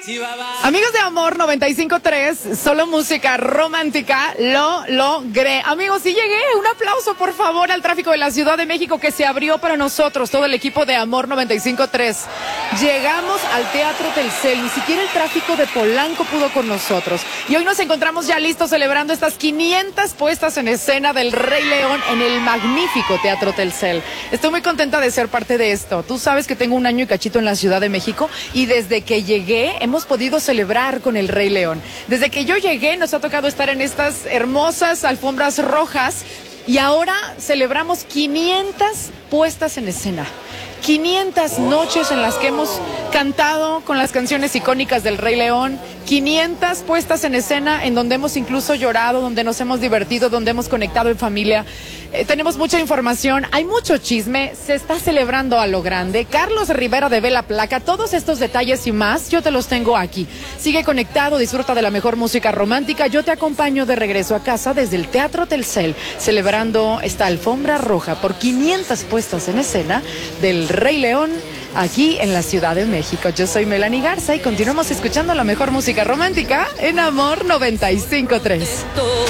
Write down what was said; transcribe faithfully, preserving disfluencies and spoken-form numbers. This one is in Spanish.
Amigos de Amor noventa y cinco punto tres, solo música romántica, lo logré. Amigos, sí llegué. Un aplauso, por favor, al tráfico de la Ciudad de México que se abrió para nosotros, todo el equipo de Amor noventa y cinco punto tres. Llegamos al Teatro Telcel, ni siquiera el tráfico de Polanco pudo con nosotros. Y hoy nos encontramos ya listos celebrando estas quinientas puestas en escena del Rey León en el magnífico Teatro Telcel. Estoy muy contenta de ser parte de esto. Tú sabes que tengo un año y cachito en la Ciudad de México y desde que llegué hemos podido celebrar con el Rey León. Desde que yo llegué nos ha tocado estar en estas hermosas alfombras rojas y ahora celebramos quinientas puestas en escena. quinientas noches en las que hemos cantado con las canciones icónicas del Rey León, quinientas puestas en escena en donde hemos incluso llorado, donde nos hemos divertido, donde hemos conectado en familia. Eh, tenemos mucha información, hay mucho chisme, se está celebrando a lo grande. Carlos Rivera de Vela Placa, todos estos detalles y más, yo te los tengo aquí. Sigue conectado, disfruta de la mejor música romántica. Yo te acompaño de regreso a casa desde el Teatro Telcel, celebrando esta alfombra roja por quinientas puestas en escena del Rey León aquí en la Ciudad de México. Yo soy Melanie Garza y continuamos escuchando la mejor música romántica en Amor noventa y cinco punto tres.